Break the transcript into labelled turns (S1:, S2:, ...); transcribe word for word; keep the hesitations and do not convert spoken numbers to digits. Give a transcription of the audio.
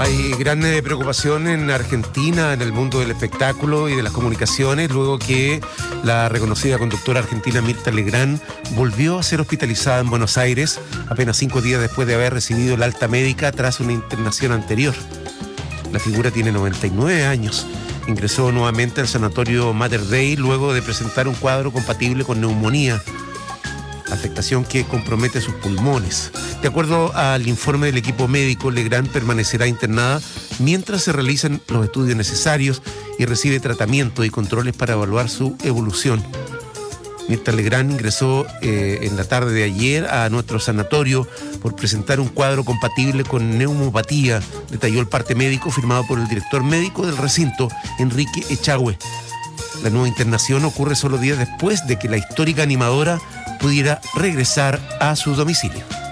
S1: Hay gran eh, preocupación en Argentina, en el mundo del espectáculo y de las comunicaciones, luego que la reconocida conductora argentina Mirta Legrand volvió a ser hospitalizada en Buenos Aires apenas cinco días después de haber recibido el alta médica tras una internación anterior. La figura tiene noventa y nueve años. Ingresó nuevamente al sanatorio Mater Dei luego de presentar un cuadro compatible con neumonía, afectación que compromete sus pulmones. De acuerdo al informe del equipo médico, Legrand permanecerá internada mientras se realizan los estudios necesarios y recibe tratamiento y controles para evaluar su evolución. Mirta Legrand ingresó eh, en la tarde de ayer a nuestro sanatorio por presentar un cuadro compatible con neumopatía, detalló el parte médico firmado por el director médico del recinto, Enrique Echagüe. La nueva internación ocurre solo días después de que la histórica animadora pudiera regresar a su domicilio.